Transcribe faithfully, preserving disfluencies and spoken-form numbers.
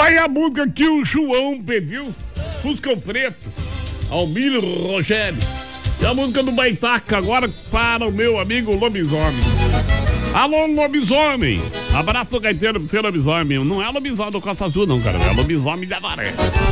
Vai a música que o João pediu, Fusca Preto, Almir Rogério. E a música do Baitaca agora para o meu amigo Lobisomem. Alô, Lobisomem. Abraço do gaiteiro pro seu Lobisomem. Não é Lobisomem do Costa Azul não, cara. É Lobisomem da Avaré.